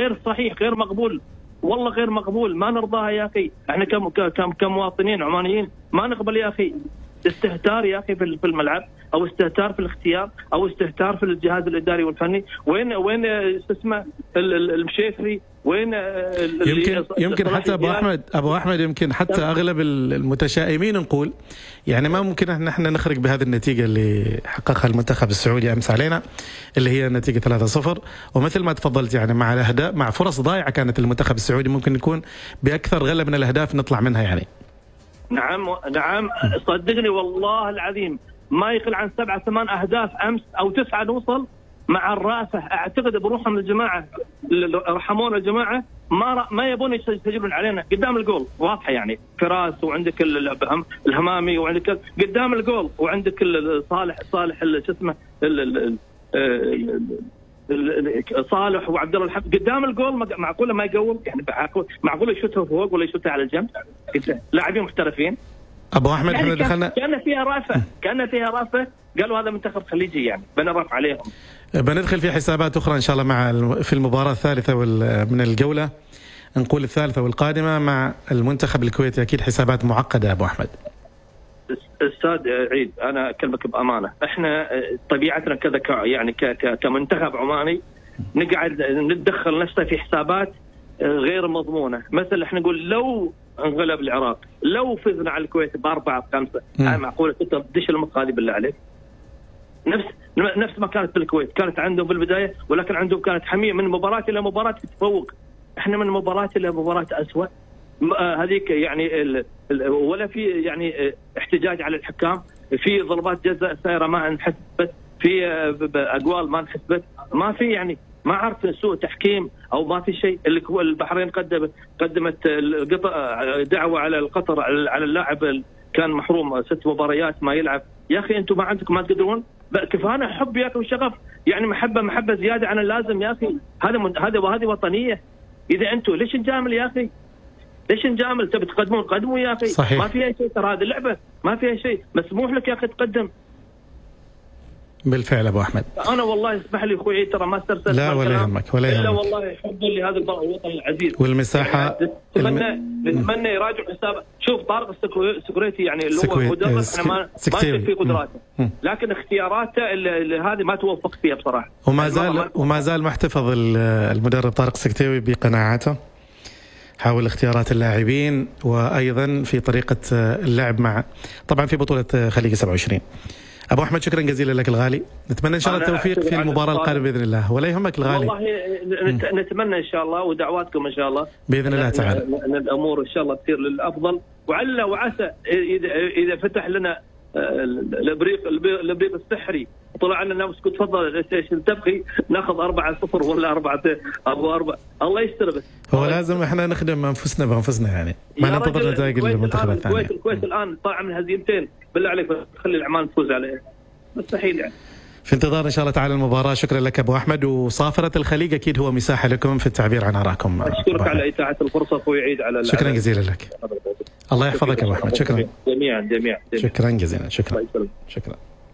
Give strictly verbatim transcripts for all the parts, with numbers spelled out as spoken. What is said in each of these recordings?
غير صحيح، غير مقبول، والله غير مقبول، ما نرضاها يا اخي. احنا كم كم كمواطنين عمانيين ما نقبل يا اخي استهتار يا اخي في الملعب، او استهتار في الاختيار، او استهتار في الجهاز الاداري والفني. وين وين اسمه المشيفري، وين يمكن يمكن حتى ابو احمد ابو احمد يمكن حتى اغلب المتشائمين نقول يعني ما ممكن ان احنا نخرج بهذه النتيجه اللي حققها المنتخب السعودي امس علينا، اللي هي نتيجه ثلاثة صفر. ومثل ما تفضلت يعني مع الاهداف، مع فرص ضايعه كانت المنتخب السعودي ممكن يكون باكثر غله من الاهداف نطلع منها يعني. نعم نعم صدقني والله العظيم ما يقل عن سبعة ثمان أهداف أمس أو تسعة نوصل مع الرافة. أعتقد بروحهم الجماعة رحمونا الجماعة، ما ما يبون يسجلون علينا قدام الجول واضحة يعني. فراس وعندك الهمامي وعندك قدام الجول، وعندك صالح صالح شو اسمه صالح وعبد الله الحق قدام الجول. معقوله ما يقول يعني؟ معقوله يشوتها فوق ولا يشوتها على الجنب؟ لاعبين محترفين. ابو احمد يعني احنا دخلنا كان فيها رافه، كان فيها رافه، قالوا هذا منتخب خليجي يعني بنرف عليهم. بندخل في حسابات اخرى ان شاء الله مع في المباراه الثالثه من الجوله، نقول الثالثه والقادمه مع المنتخب الكويتي. اكيد حسابات معقده ابو احمد. استاذ عيد انا اكلمك بامانه، احنا طبيعتنا كذا يعني كمنتخب عماني نقعد نتدخل نفسه في حسابات غير مضمونه. مثلا احنا نقول لو انغلب العراق، لو فزنا على الكويت باربعه بخمسه، هاي معقوله تدش المخ هذه بالله عليك؟ نفس نفس ما كانت بالكويت، كانت عندهم بالبدايه، ولكن عندهم كانت حميه من مباراه الى مباراه تتفوق. احنا من مباراه الى مباراه اسوء. هذيك يعني ال ال ولا في يعني احتجاج على الحكام، في ضربات جزاء سائره ما انحسبت، في اقوال ما انحسبت، ما في يعني ما عرف سوء تحكيم او ما في شيء. البحرين قدم قدمت دعوه على القطر على اللاعب كان محروم ست مباريات ما يلعب. يا اخي انتم ما عندكم ما تقدرون؟ كفانا حب يا اخي وشغف يعني، محبه محبه زياده عن اللازم يا اخي. هذا هذا وهذه وطنيه. اذا انتم ليش نجامل يا اخي؟ ليش نجامل؟ تبي تقدمون قدموا يا اخي. صحيح. ما فيها شيء ترى، هذه اللعبه ما فيها شيء، مسموح لك يا اخي تقدم. بالفعل ابو احمد انا والله اسمح لي اخوي ترى ما استرسلت، لا ولا يهمك ولا يهمك، الا والله حبا لهذا الوطن العزيز والمساحه. نتمنى الم... نتمنى يراجعوا حساب. شوف طارق السكريتي يعني اللي هو مدرب، احنا ما ما نشوف في قدراته، لكن اختياراته اللي هذه ما توفق فيها بصراحه. وما زال وما زال محتفظ المدرب طارق السكتيوي بقناعاته حول اختيارات اللاعبين، وايضا في طريقه اللعب مع طبعا في بطوله خليج سبعة وعشرين. ابو احمد شكرا جزيلا لك الغالي، نتمنى ان شاء الله التوفيق في المباراه القادمه باذن الله، ولا يهمك الغالي. والله نتمنى ان شاء الله ودعواتكم ان شاء الله باذن الله تعالى ان الامور ان شاء الله تصير للافضل، وعلى وعسى اذا اذا فتح لنا الابريق الابريق السحري طلع لنا ناس كنت تفضل ايش تبغي ناخذ أربعة صفر ولا أربعة ابو أربعة، الله يستر. بس هو لازم احنا نخدم انفسنا بانفسنا يعني، ما ننتظر نتائج المنتخبات الثانيه. الكويت الكويت الان طالع من هزيمتين، بالله عليك خلي العمان تفوز عليه، مستحيل يعني. في انتظار ان شاء الله تعالى المباراه. شكرا لك ابو احمد، وصافره الخليج اكيد هو مساحه لكم في التعبير عن ارائكم. اشكرك على اتاحه الفرصه اخوي عيد. على شكرا جزيلا لك، الله يحفظك ابو احمد. شكرا جميعا جميعا شكرا جزيلا. شكرا شكرا.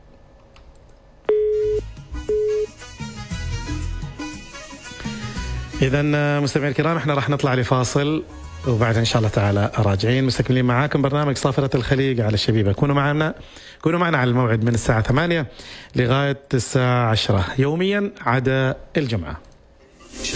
إذا مستمعي الكرام احنا راح نطلع لفاصل، وبعد ان شاء الله تعالى راجعين مستكملين معاكم برنامج صافرة الخليج على الشبيبة. كونوا معنا كونوا معنا على الموعد من الساعة ثمانية لغاية الساعة عشرة يوميا عدا الجمعة.